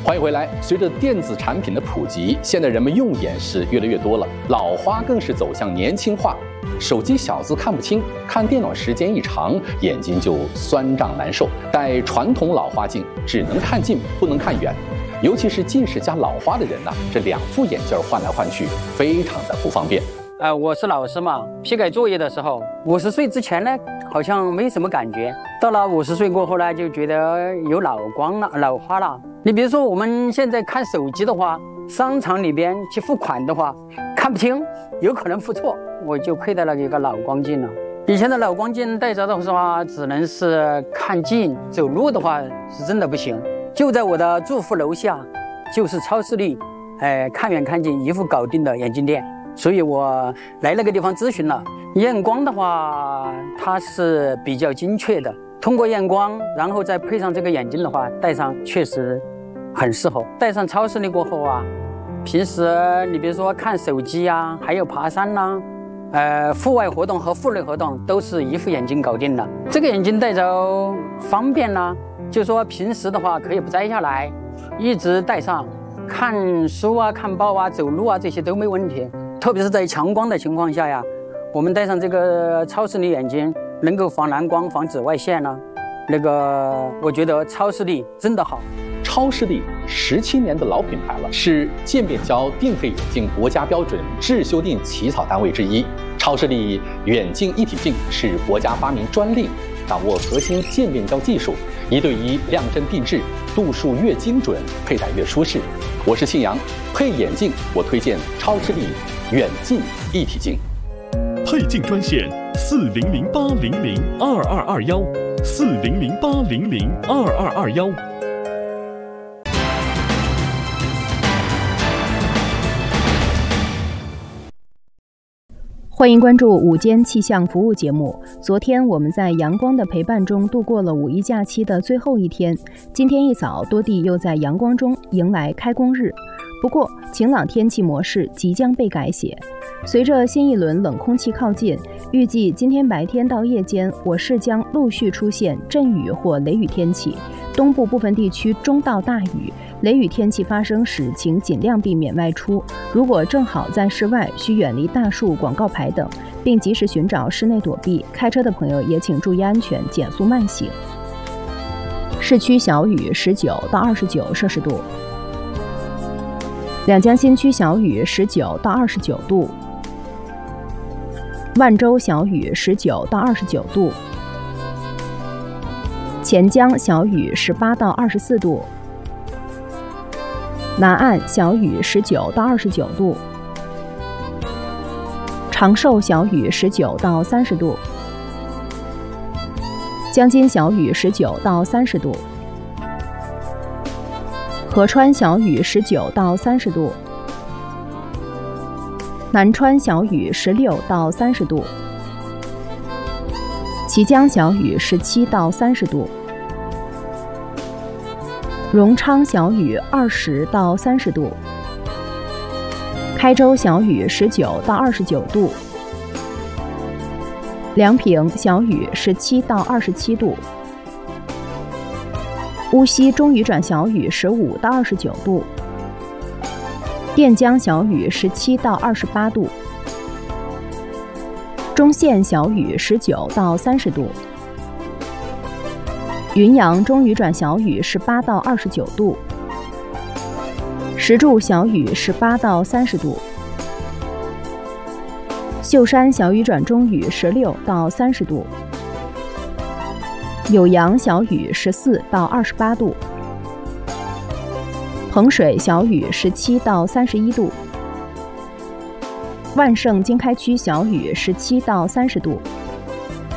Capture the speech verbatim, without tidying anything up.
欢迎回来。随着电子产品的普及，现在人们用眼是越来越多了，老花更是走向年轻化。手机小字看不清，看电脑时间一长，眼睛就酸胀难受。戴传统老花镜只能看近，不能看远。尤其是近视加老花的人呢、啊，这两副眼镜换来换去，非常的不方便。 呃，我是老师嘛，批改作业的时候，五十岁之前呢，好像没什么感觉，到了五十岁过后呢，就觉得有老光了、老花了。你比如说我们现在看手机的话，商场里边去付款的话，看不清，有可能付错，我就佩戴了一个老光镜了。以前的老光镜戴着的话，只能是看近，走路的话是真的不行。就在我的住户楼下，就是超视力，哎，看远看近一副搞定的眼镜店。所以我来那个地方咨询了，验光的话，它是比较精确的。通过验光，然后再配上这个眼镜的话，戴上确实很适合。戴上超视力过后啊，平时你比如说看手机呀、啊，还有爬山呐、啊，呃，户外活动和户内活动都是一副眼镜搞定的。这个眼镜戴着方便呢、啊，就说平时的话可以不摘下来，一直戴上，看书啊、看报啊、走路啊这些都没问题。特别是在强光的情况下呀，我们戴上这个超视力眼镜，能够防蓝光、防紫外线呢、啊。那个，我觉得超视力真的好。 超视力十七年的老品牌了，是渐变焦定配眼镜国家标准质修订起草单位之一。超视力远近一体镜是国家发明专利，掌握核心渐变焦技术，一对一量针定制，度数越精准，佩戴越舒适。我是庆阳，配眼镜我推荐超视力远近一体镜。 配镜专线四零零八零零二二二幺，四零零八零零二二二幺。 欢迎关注午间气象服务节目。昨天我们在阳光的陪伴中度过了五一假期的最后一天，今天一早多地又在阳光中迎来开工日。不过，晴朗天气模式即将被改写。随着新一轮冷空气靠近，预计今天白天到夜间，我市将陆续出现阵雨或雷雨天气，东部部分地区中到大雨。雷雨天气发生时，请尽量避免外出。如果正好在室外，需远离大树、广告牌等，并及时寻找室内躲避。开车的朋友也请注意安全，减速慢行。市区小雨十九到二十九摄氏度，两江新区小雨十九到二十九度，万州小雨十九到二十九度，钱江小雨十八到二十四度，南岸小雨十九到二十九度，长寿小雨十九到三十度，江津小雨十九到三十度，合川小雨十九到三十度，南川小雨十六到三十度，綦江小雨十七到三十度，荣昌小雨二十到三十度，开州小雨十九到二十九度，梁平小雨十七到二十七度，乌溪中雨转小雨十五到二十九度，垫江小雨十七到二十八度，中线小雨十九到三十度，云阳中雨转小雨十八到二十九度，石柱小雨十八到三十度，秀山小雨转中雨十六到三十度，酉阳小雨十四到二十八度，衡水小雨十七到三十一度，万盛经开区小雨十七到三十度，